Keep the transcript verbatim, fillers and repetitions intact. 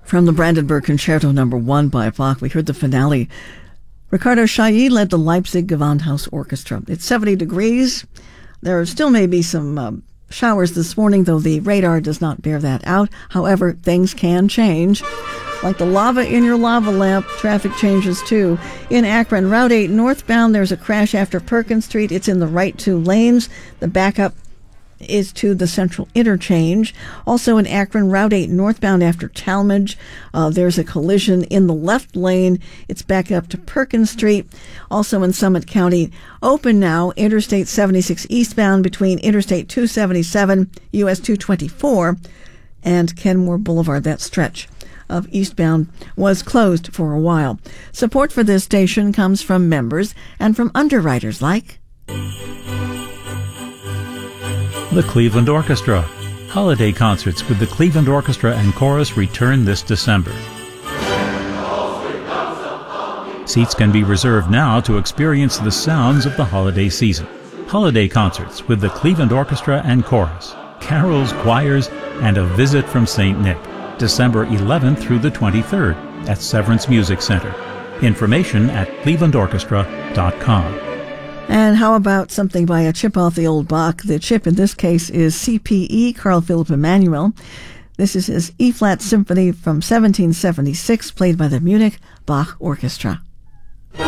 From the Brandenburg Concerto Number One by Bach, we heard the finale. Ricardo Chailly led the Leipzig Gewandhaus Orchestra. It's seventy degrees. There still may be some uh, showers this morning, though the radar does not bear that out. However, things can change. Like the lava in your lava lamp, traffic changes too. In Akron, Route eight northbound, there's a crash after Perkins Street. It's in the right two lanes. The backup is to the Central Interchange. Also in Akron, Route eight northbound after Talmadge, uh, there's a collision in the left lane. It's back up to Perkins Street. Also in Summit County, open now, Interstate seventy-six eastbound between Interstate two seventy-seven, U S two twenty-four, and Kenmore Boulevard. That stretch of eastbound was closed for a while. Support for this station comes from members and from underwriters like the Cleveland Orchestra. Holiday concerts with the Cleveland Orchestra and Chorus return this December. Seats can be reserved now to experience the sounds of the holiday season. Holiday concerts with the Cleveland Orchestra and Chorus, carols, choirs, and a visit from Saint Nick, December eleventh through the twenty-third at Severance Music Center. Information at cleveland orchestra dot com. And how about something by a chip off the old Bach? The chip in this case is C P E, Carl Philipp Emanuel. This is his E-flat symphony from seventeen seventy-six, played by the Munich Bach Orchestra.